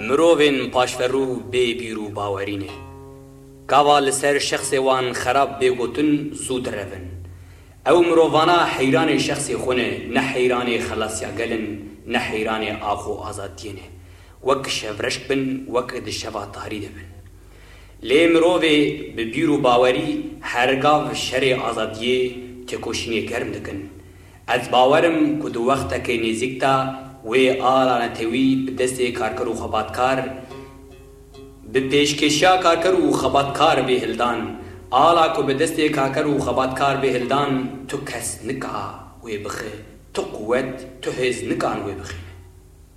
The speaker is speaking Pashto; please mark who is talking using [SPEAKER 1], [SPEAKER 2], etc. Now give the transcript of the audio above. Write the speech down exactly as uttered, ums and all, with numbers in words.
[SPEAKER 1] مروفین پاشفرو بی بیرو باورینه کاوا لسر شخص وان خراب بگوتن زود روین او مرووانا حیران شخص خونه نه حیران خلاصیا گلن نه حیران آخو آزادینه وک شفرشک بن وک دشوا تحریده بن لی مروفی ببیرو باوری هرگاو شر آزادیه تکوشینی گرم دکن از باورم که دو وقتا که نزیکتا و آلا نتوی بدست کارکر و خباتکار به پیشکشیا کارکر و خباتکار به هلدان آلا که بدست کارکر و خباتکار به هلدان تو کس نکا و بخه تو قوت تو هز نکان و بخه